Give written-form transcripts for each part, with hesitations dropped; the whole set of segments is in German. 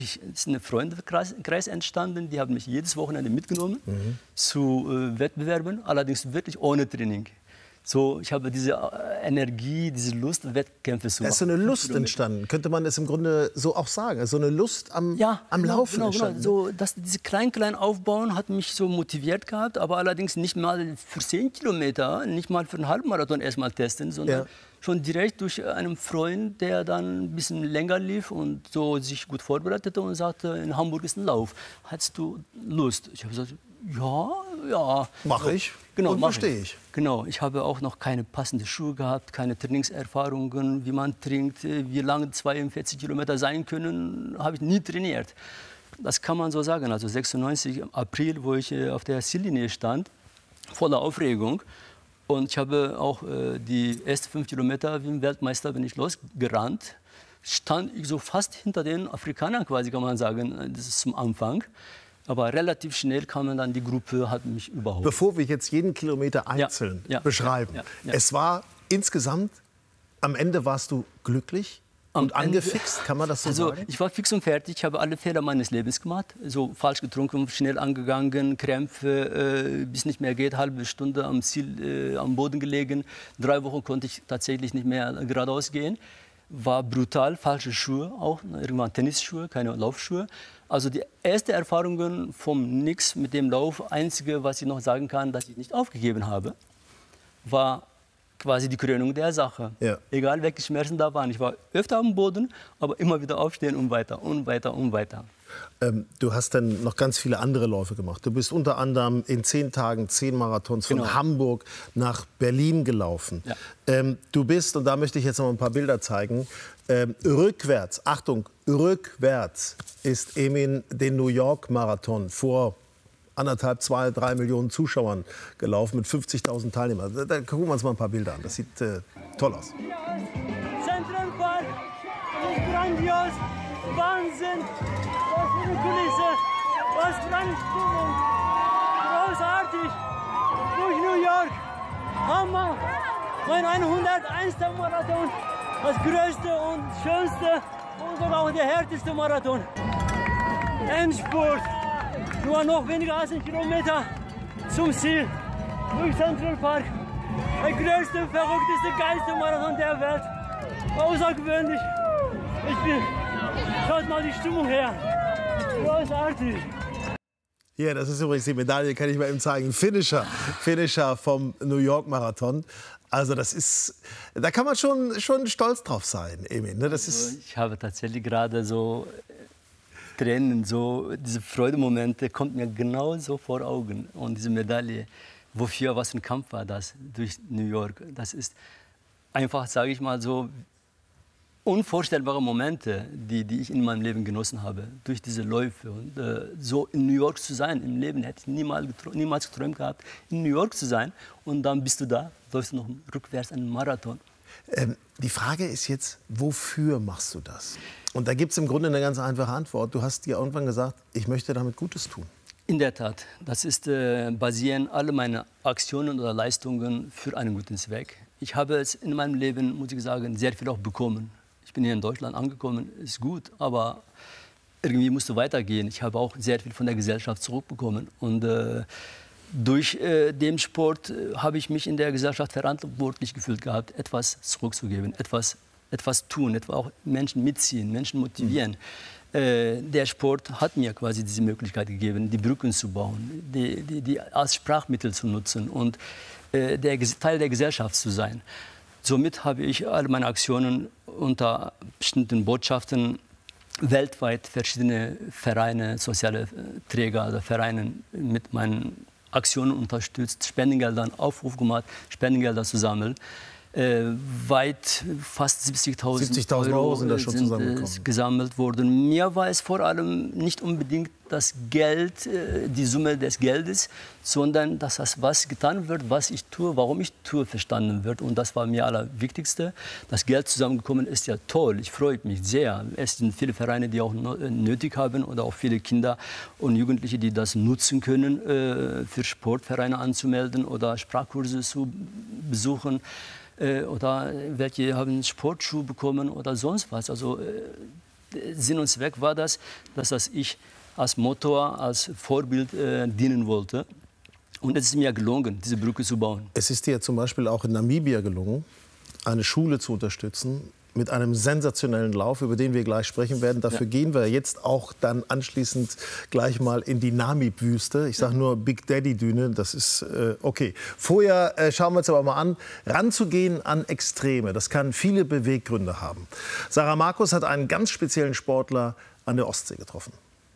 Es ist ein Freundeskreis entstanden, die haben mich jedes Wochenende mitgenommen zu Wettbewerben, allerdings wirklich ohne Training. So, ich habe diese Energie, diese Lust, Wettkämpfe zu machen. Da ist so eine Lust entstanden, könnte man es im Grunde so auch sagen. So eine Lust am Laufen entstanden. Genau. So, diese klein aufbauen hat mich so motiviert gehabt, aber allerdings nicht mal für 10 Kilometer, nicht mal für einen Halbmarathon erstmal testen, sondern schon direkt durch einen Freund, der dann ein bisschen länger lief und so sich gut vorbereitete und sagte, in Hamburg ist ein Lauf. Hast du Lust? Ich habe gesagt, ja. Mache ich. Genau, und verstehe ich. Genau, ich habe auch noch keine passenden Schuhe gehabt, keine Trainingserfahrungen, wie man trinkt, wie lange 42 Kilometer sein können, habe ich nie trainiert. Das kann man so sagen. Also 96 im April, wo ich auf der Ziellinie stand, voller Aufregung. Und ich habe auch die ersten 5 Kilometer wie ein Weltmeister bin ich losgerannt. Stand ich so fast hinter den Afrikanern quasi, kann man sagen, das ist zum Anfang. Aber relativ schnell kam dann die Gruppe, hat mich überholt. Bevor wir jetzt jeden Kilometer einzeln beschreiben, es war insgesamt, am Ende warst du glücklich und angefixt, kann man das so sagen? Ich war fix und fertig, ich habe alle Fehler meines Lebens gemacht. So falsch getrunken, schnell angegangen, Krämpfe, bis nicht mehr geht, halbe Stunde am Ziel, am Boden gelegen. 3 Wochen konnte ich tatsächlich nicht mehr geradeaus gehen. War brutal, falsche Schuhe auch, irgendwann Tennisschuhe, keine Laufschuhe. Also die ersten Erfahrungen vom Nix mit dem Lauf, einzige, was ich noch sagen kann, dass ich nicht aufgegeben habe, war quasi die Krönung der Sache. Ja. Egal welche Schmerzen da waren, ich war öfter am Boden, aber immer wieder aufstehen und weiter und weiter und weiter. Du hast dann noch ganz viele andere Läufe gemacht. Du bist unter anderem in 10 Tagen 10 Marathons von Hamburg nach Berlin gelaufen. Ja. Du bist, und da möchte ich jetzt noch ein paar Bilder zeigen, rückwärts, Achtung, rückwärts ist Emin den New York Marathon vor 1,5, 2, 3 Millionen Zuschauern gelaufen mit 50.000 Teilnehmern. Da gucken wir uns mal ein paar Bilder an. Das sieht toll aus. Central Park, das ist grandios, Wahnsinn, was für eine Kulisse, was für eine Stimmung, großartig, durch New York, Hammer, mein 101. Marathon, das größte und schönste und sogar auch der härteste Marathon. Endspurt, nur noch weniger als 1 Kilometer zum Ziel, durch Central Park, der größte, verrückteste, geilste Marathon der Welt, außergewöhnlich. Schaut mal die Stimmung her. Großartig. Hier, das ist übrigens die Medaille, kann ich mal eben zeigen. Finisher vom New York Marathon. Also das ist, da kann man schon stolz drauf sein, Emin. Ne? Das ist ich habe tatsächlich gerade so Tränen, so diese Freudemomente kommt mir genau so vor Augen. Und diese Medaille, wofür, was für ein Kampf war das durch New York. Das ist einfach, sage ich mal so, unvorstellbare Momente, die ich in meinem Leben genossen habe, durch diese Läufe. Und so in New York zu sein, im Leben hätte ich niemals geträumt gehabt, in New York zu sein. Und dann bist du da, läufst du noch rückwärts einen Marathon. Die Frage ist jetzt, wofür machst du das? Und da gibt es im Grunde eine ganz einfache Antwort. Du hast dir irgendwann gesagt, ich möchte damit Gutes tun. In der Tat, das ist basieren alle meine Aktionen oder Leistungen für einen guten Zweck. Ich habe es in meinem Leben, muss ich sagen, sehr viel auch bekommen. Ich bin hier in Deutschland angekommen, ist gut, aber irgendwie musst du weitergehen. Ich habe auch sehr viel von der Gesellschaft zurückbekommen. Und durch den Sport habe ich mich in der Gesellschaft verantwortlich gefühlt gehabt, etwas zurückzugeben, etwas tun, etwa auch Menschen mitziehen, Menschen motivieren. Der Sport hat mir quasi diese Möglichkeit gegeben, die Brücken zu bauen, die als Sprachmittel zu nutzen und Teil der Gesellschaft zu sein. Somit habe ich alle meine Aktionen unter bestimmten Botschaften weltweit verschiedene Vereine, soziale Träger oder Vereine mit meinen Aktionen unterstützt, Spendengeldern Aufruf gemacht, Spendengelder zu sammeln. Weit fast 70.000 Euro sind da schon zusammengekommen. Gesammelt worden. Mir war es vor allem nicht unbedingt das Geld, die Summe des Geldes, sondern dass das, was getan wird, was ich tue, warum ich tue, verstanden wird. Und das war mir allerwichtigste. Das Geld zusammengekommen ist ja toll. Ich freue mich sehr. Es sind viele Vereine, die auch nötig haben oder auch viele Kinder und Jugendliche, die das nutzen können, für Sportvereine anzumelden oder Sprachkurse zu besuchen. Oder welche haben Sportschuhe bekommen oder sonst was. Also Sinn und Zweck war das, dass ich als Motor, als Vorbild dienen wollte. Und es ist mir gelungen, diese Brücke zu bauen. Es ist dir zum Beispiel auch in Namibia gelungen, eine Schule zu unterstützen mit einem sensationellen Lauf, über den wir gleich sprechen werden. Dafür gehen wir jetzt auch dann anschließend gleich mal in die Namib-Wüste. Ich sage nur Big Daddy-Düne, das ist okay. Vorher schauen wir uns aber mal an, ranzugehen an Extreme. Das kann viele Beweggründe haben. Sarah Markus hat einen ganz speziellen Sportler an der Ostsee getroffen.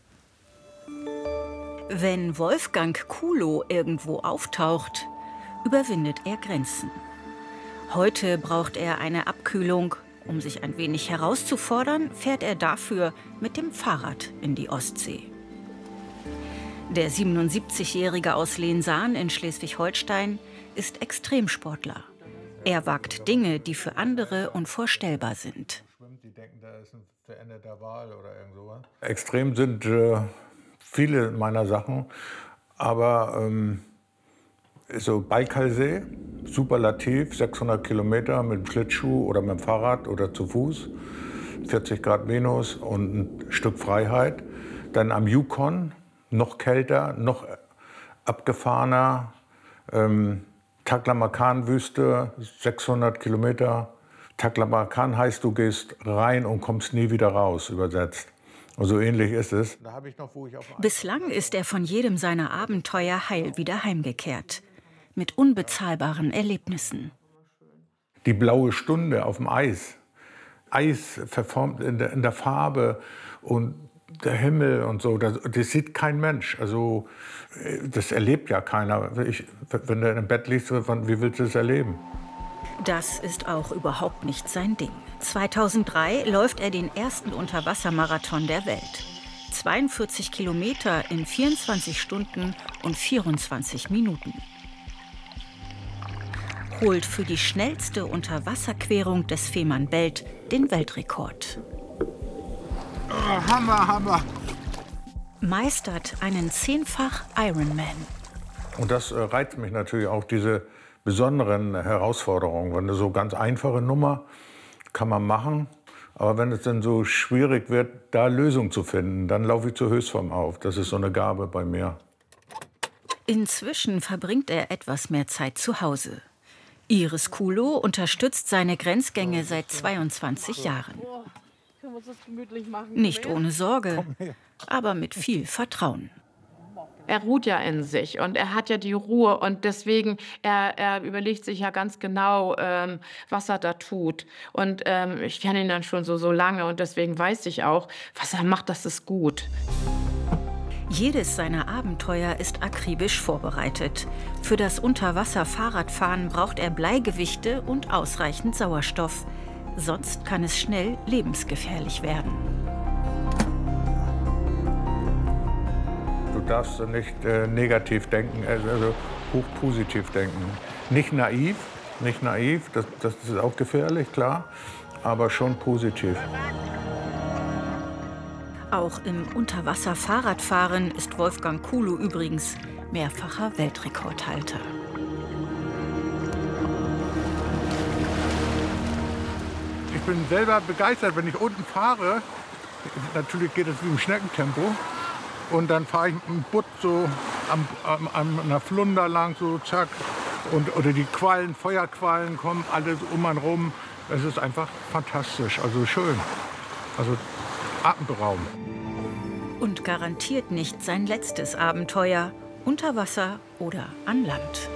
Wenn Wolfgang Kulo irgendwo auftaucht, überwindet er Grenzen. Heute braucht er eine Abkühlung. Um sich ein wenig herauszufordern, fährt er dafür mit dem Fahrrad in die Ostsee. Der 77-Jährige aus Lensahn in Schleswig-Holstein ist Extremsportler. Er wagt Dinge, die für andere unvorstellbar sind. Die denken, da ist ein veränderter Wal oder irgend sowas. Extrem sind viele meiner Sachen, aber so Baikalsee, Superlativ, 600 Kilometer mit dem Schlittschuh oder mit dem Fahrrad oder zu Fuß, 40 Grad minus und ein Stück Freiheit. Dann am Yukon, noch kälter, noch abgefahrener, Taklamakan-Wüste, 600 Kilometer. Taklamakan heißt, du gehst rein und kommst nie wieder raus, übersetzt. Und so ähnlich ist es. Bislang ist er von jedem seiner Abenteuer heil wieder heimgekehrt. Mit unbezahlbaren Erlebnissen. Die blaue Stunde auf dem Eis. Eis verformt in der Farbe und der Himmel und so. Das sieht kein Mensch. Also, das erlebt ja keiner. Wenn du im Bett liegst, wie willst du es erleben? Das ist auch überhaupt nicht sein Ding. 2003 läuft er den ersten Unterwassermarathon der Welt. 42 Kilometer in 24 Stunden und 24 Minuten. Holt für die schnellste Unterwasserquerung des Fehmarnbelt den Weltrekord. Oh, Hammer. Meistert einen 10-fach Ironman. Und das reizt mich natürlich auch, diese besonderen Herausforderungen. Wenn eine so ganz einfache Nummer kann man machen, aber wenn es dann so schwierig wird, da Lösungen zu finden, dann laufe ich zur Höchstform auf. Das ist so eine Gabe bei mir. Inzwischen verbringt er etwas mehr Zeit zu Hause. Iris Kulo unterstützt seine Grenzgänge seit 22 Jahren. Nicht ohne Sorge, aber mit viel Vertrauen. Er ruht ja in sich und er hat ja die Ruhe und deswegen, er überlegt sich ja ganz genau, was er da tut. Und ich kenne ihn dann schon so lange und deswegen weiß ich auch, was er macht, das ist gut. Jedes seiner Abenteuer ist akribisch vorbereitet. Für das Unterwasser-Fahrradfahren braucht er Bleigewichte und ausreichend Sauerstoff. Sonst kann es schnell lebensgefährlich werden. Du darfst nicht negativ denken, also hochpositiv denken. Nicht naiv, das ist auch gefährlich, klar, aber schon positiv. Auch im Unterwasser-Fahrradfahren ist Wolfgang Kulo übrigens mehrfacher Weltrekordhalter. Ich bin selber begeistert, wenn ich unten fahre. Natürlich geht es wie im Schneckentempo. Und dann fahre ich mit dem Butt so an einer Flunder lang, so zack. Oder die Quallen, Feuerquallen kommen alles um einen rum. Es ist einfach fantastisch, also schön. Also atemberaubend. Und garantiert nicht sein letztes Abenteuer, unter Wasser oder an Land.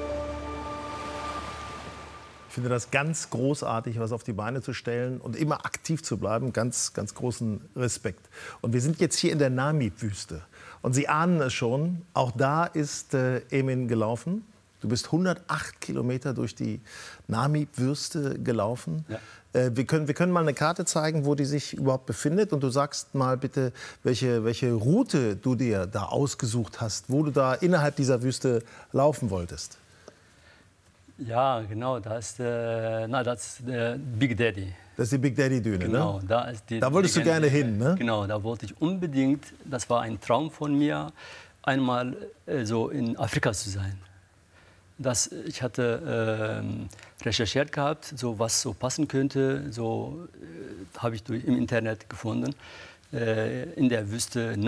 Ich finde das ganz großartig, was auf die Beine zu stellen und immer aktiv zu bleiben. Ganz, ganz großen Respekt. Und wir sind jetzt hier in der Namib-Wüste. Und Sie ahnen es schon, auch da ist Emin gelaufen. Du bist 108 Kilometer durch die Namib-Wüste gelaufen. Ja. Wir können mal eine Karte zeigen, wo die sich überhaupt befindet. Und du sagst mal bitte, welche Route du dir da ausgesucht hast, wo du da innerhalb dieser Wüste laufen wolltest. Ja, genau, das ist der Big Daddy. Das ist die Big Daddy-Düne, genau, ne? Da wolltest du gerne hin, ne? Genau, da wollte ich unbedingt, das war ein Traum von mir, einmal so in Afrika zu sein. Ich hatte recherchiert gehabt, so was so passen könnte, so habe ich im Internet gefunden. in der Wüste